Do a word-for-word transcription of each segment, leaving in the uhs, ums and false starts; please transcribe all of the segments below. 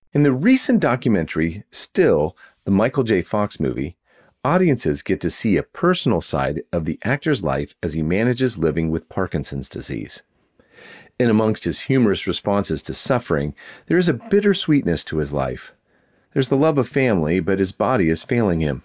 In the recent documentary, Still, the Michael J. Fox movie, audiences get to see a personal side of the actor's life as he manages living with Parkinson's disease. In amongst his humorous responses to suffering, there is a bittersweetness to his life. There's the love of family, but his body is failing him.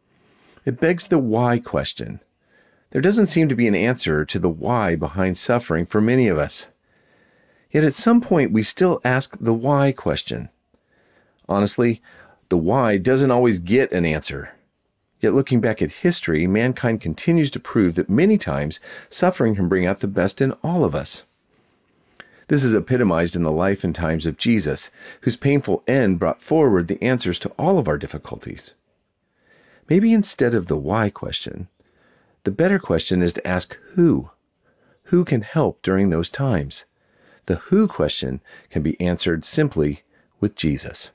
It begs the why question. There doesn't seem to be an answer to the why behind suffering for many of us. Yet at some point we still ask the why question. Honestly, the why doesn't always get an answer. Yet looking back at history, mankind continues to prove that many times suffering can bring out the best in all of us. This is epitomized in the life and times of Jesus, whose painful end brought forward the answers to all of our difficulties. Maybe instead of the why question, the better question is to ask who. Who can help during those times? The who question can be answered simply with Jesus.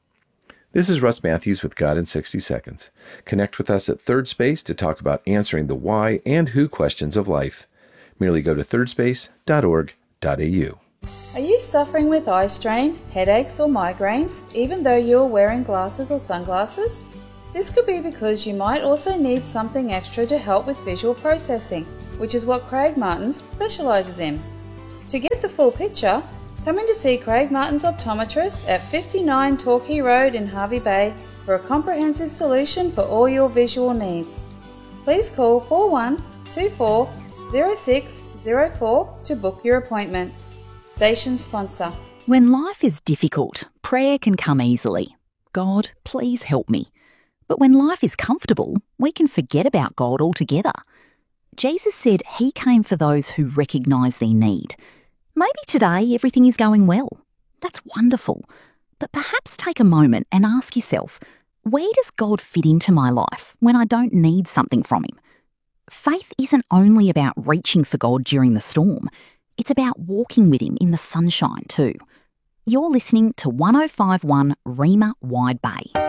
This is Russ Matthews with God in sixty seconds. Connect with us at Third Space to talk about answering the why and who questions of life. Merely go to third space dot org dot a u. Are you suffering with eye strain, headaches or migraines, even though you are wearing glasses or sunglasses? This could be because you might also need something extra to help with visual processing, which is what Craig Martins specialises in. To get the full picture, come in to see Craig Martins Optometrist at fifty-nine Torquay Road in Hervey Bay for a comprehensive solution for all your visual needs. Please call four one two four zero six zero four to book your appointment. Station sponsor. When life is difficult, prayer can come easily. God, please help me. But when life is comfortable, we can forget about God altogether. Jesus said he came for those who recognise their need. Maybe today everything is going well. That's wonderful. But perhaps take a moment and ask yourself, where does God fit into my life when I don't need something from him? Faith isn't only about reaching for God during the storm. It's about walking with him in the sunshine too. You're listening to one oh five point one Rima Wide Bay.